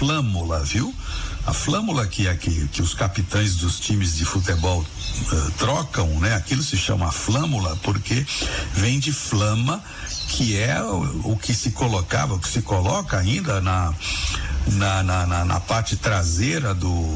flâmula, viu? A flâmula que os capitães dos times de futebol trocam, né? Aquilo se chama flâmula porque vem de flama, que é o que se colocava, o que se coloca ainda na parte traseira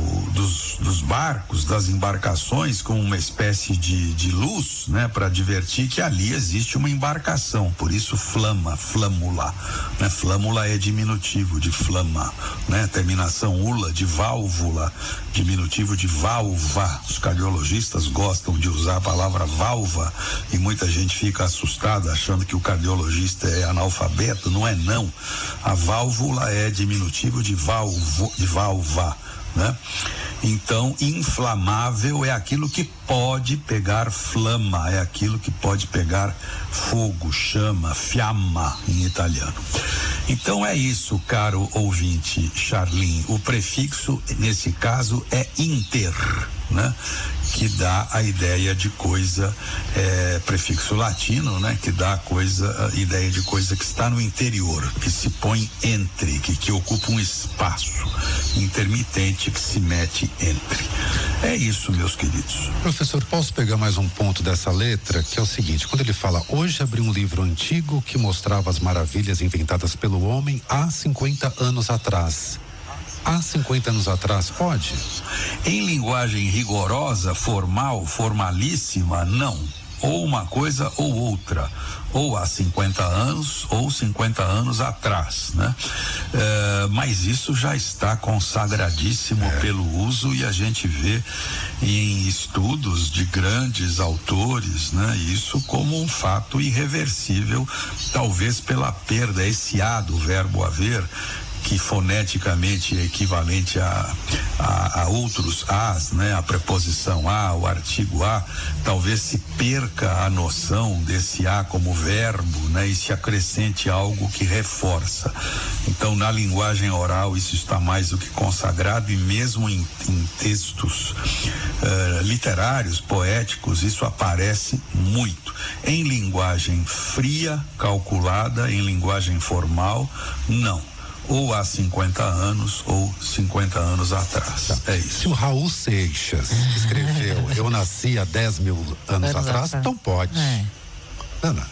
dos barcos, das embarcações, com uma espécie de luz, né? Para advertir que ali existe uma embarcação, por isso flâmula, né? Flâmula é diminutivo de flama, né? Terminação ula de válvula, diminutivo de válva. Os cardiologistas gostam de usar a palavra válva e muita gente fica assustada achando que o cardiologista é analfabeto. Não é, não. A válvula é diminutivo de válva, né? Então, inflamável é aquilo que pode pegar flama, é aquilo que pode pegar fogo, chama, fiamma em italiano. Então é isso, caro ouvinte Charlin. O prefixo nesse caso é inter, né? Que dá a ideia de coisa, prefixo latino, né? Que dá a ideia de coisa que está no interior, que se põe entre, que ocupa um espaço intermitente que se mete entre. É isso, meus queridos. Professor, posso pegar mais um ponto dessa letra, que é o seguinte: quando ele fala, hoje abri um livro antigo que mostrava as maravilhas inventadas pelo homem há 50 anos atrás. Há 50 anos atrás, pode? Em linguagem rigorosa, formal, formalíssima, não. Ou uma coisa ou outra, ou há 50 anos ou 50 anos atrás, né? Mas isso já está consagradíssimo pelo uso, e a gente vê em estudos de grandes autores, né? Isso como um fato irreversível, talvez pela perda, esse A do verbo haver, que foneticamente é equivalente a outros As, né? A preposição a, o artigo a, talvez se perca a noção desse a como verbo, né? E se acrescente algo que reforça. Então, na linguagem oral, isso está mais do que consagrado, e mesmo em textos literários, poéticos, isso aparece muito. Em linguagem fria, calculada, em linguagem formal, não. Ou há 50 anos ou 50 anos atrás. É isso. Se o Raul Seixas escreveu Eu nasci há 10 mil anos atrás, então pode. Ana.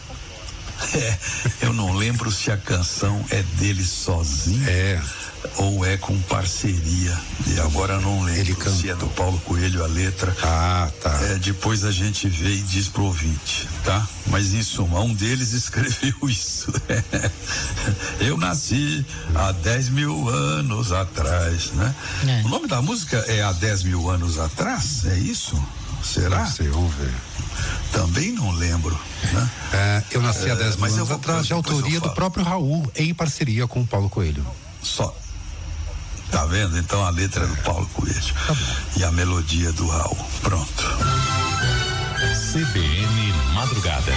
Eu não lembro se a canção é dele sozinho ou é com parceria. E agora eu não lembro se é do Paulo Coelho a letra. Tá. Depois a gente vê e diz pro ouvinte, tá? Mas em suma, um deles escreveu isso. Eu nasci há 10 mil anos atrás, né? O nome da música é Há 10 mil anos atrás? É isso? Será? Não sei, vamos ver. Também não lembro, né? Eu nasci há 10 mil anos atrás, de autoria do próprio Raul, em parceria com o Paulo Coelho. Só. Tá vendo? Então a letra é do Paulo Coelho. Tá bom. E a melodia do Raul. Pronto. CBN Madrugada.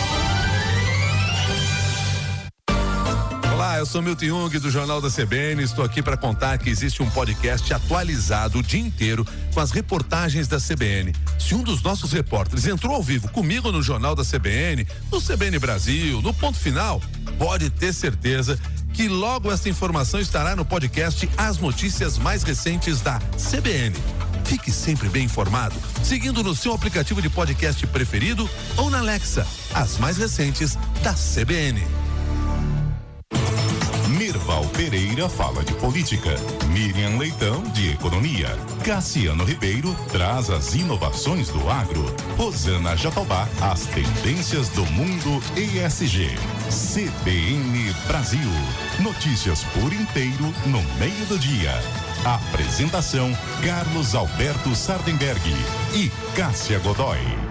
Olá, eu sou Milton Jung do Jornal da CBN. Estou aqui para contar que existe um podcast atualizado o dia inteiro com as reportagens da CBN. Se um dos nossos repórteres entrou ao vivo comigo no Jornal da CBN, no CBN Brasil, no Ponto Final, pode ter certeza que logo essa informação estará no podcast As Notícias Mais Recentes da CBN. Fique sempre bem informado, seguindo no seu aplicativo de podcast preferido ou na Alexa, as mais recentes da CBN. Mirval Pereira fala de política, Miriam Leitão de economia, Cassiano Ribeiro traz as inovações do agro, Rosana Jatobá as tendências do mundo ESG. CBN Brasil, notícias por inteiro no meio do dia. Apresentação Carlos Alberto Sardenberg e Cássia Godoy.